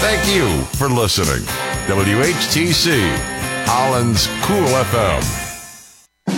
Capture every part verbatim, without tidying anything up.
Thank you for listening. W H T C, Holland's Cool F M.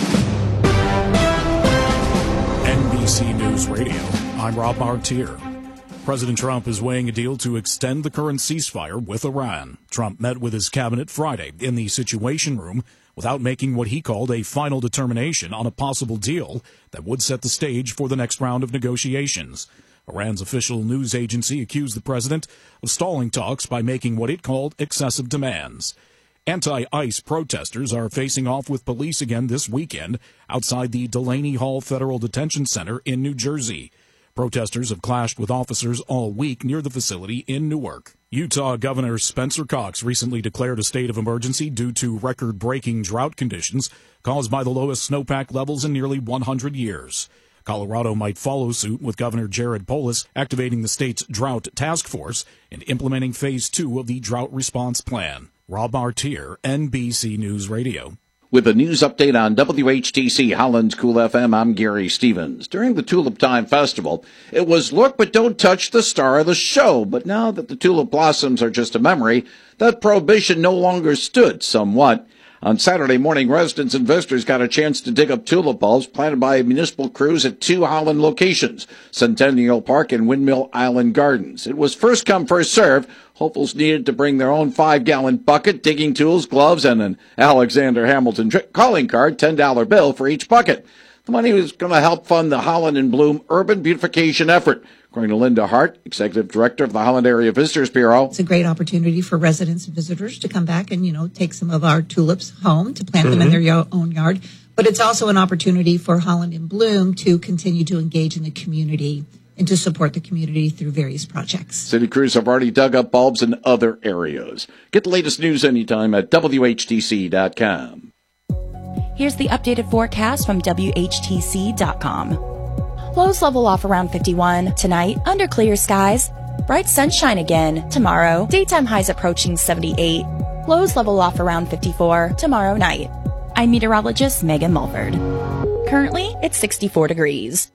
N B C News Radio, I'm Rob Martier. President Trump is weighing a deal to extend the current ceasefire with Iran. Trump met with his cabinet Friday in the Situation Room without making what he called a final determination on a possible deal that would set the stage for the next round of negotiations. Iran's official news agency accused the president of stalling talks by making what it called excessive demands. Anti-ICE protesters are facing off with police again this weekend outside the Delaney Hall Federal Detention Center in New Jersey. Protesters have clashed with officers all week near the facility in Newark. Utah Governor Spencer Cox recently declared a state of emergency due to record-breaking drought conditions caused by the lowest snowpack levels in nearly one hundred years. Colorado might follow suit with Governor Jared Polis activating the state's drought task force and implementing phase two of the drought response plan. Rob Martier, N B C News Radio. With a news update on W H T C Holland's Cool F M, I'm Gary Stevens. During the Tulip Time Festival, it was look but don't touch the star of the show. But now that the tulip blossoms are just a memory, that prohibition no longer stood somewhat. On Saturday morning, residents and visitors got a chance to dig up tulip bulbs planted by municipal crews at two Holland locations, Centennial Park and Windmill Island Gardens. It was first come, first serve. Hopefuls needed to bring their own five-gallon bucket, digging tools, gloves, and an Alexander Hamilton calling card, ten dollar bill for each bucket. The money was going to help fund the Holland in Bloom urban beautification effort. According to Linda Hart, Executive Director of the Holland Area Visitors Bureau. It's a great opportunity for residents and visitors to come back and, you know, take some of our tulips home to plant mm-hmm. them in their own yard. But it's also an opportunity for Holland in Bloom to continue to engage in the community and to support the community through various projects. City crews have already dug up bulbs in other areas. Get the latest news anytime at W H T C dot com. Here's the updated forecast from W H T C dot com. Lows level off around fifty-one. Tonight, under clear skies. Bright sunshine again. Tomorrow, daytime highs approaching seventy-eight. Lows level off around fifty-four tomorrow night. I'm meteorologist Megan Mulford. Currently, it's sixty-four degrees.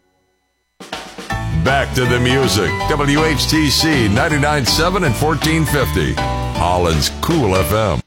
Back to the music. W H T C ninety-nine point seven and fourteen fifty. Holland's Cool F M.